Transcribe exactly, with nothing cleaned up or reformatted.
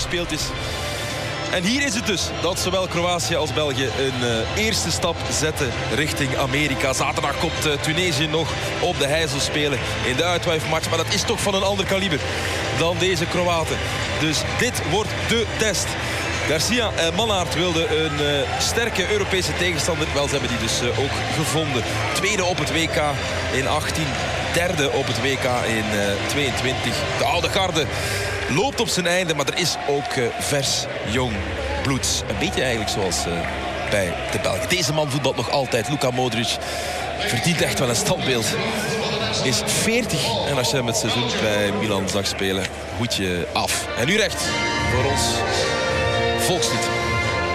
gespeeld is. En hier is het dus dat zowel Kroatië als België een uh, eerste stap zetten richting Amerika. Zaterdag komt uh, Tunesië nog op de Heysel spelen in de uitwijfmatch. Maar dat is toch van een ander kaliber dan deze Kroaten. Dus dit wordt de test. Garcia en Mannaert wilden een uh, sterke Europese tegenstander. Wel, ze hebben die dus uh, ook gevonden. Tweede op het W K in achttien. Derde op het W K in uh, tweeëntwintig. De oude garde loopt op zijn einde. Maar er is ook uh, vers, jong bloed. Een beetje eigenlijk zoals uh, bij de Belgen. Deze man voetbalt nog altijd. Luka Modric verdient echt wel een standbeeld. Is veertig. En als je hem het seizoen bij Milan zag spelen, hoed je af. En nu recht voor ons volkslied.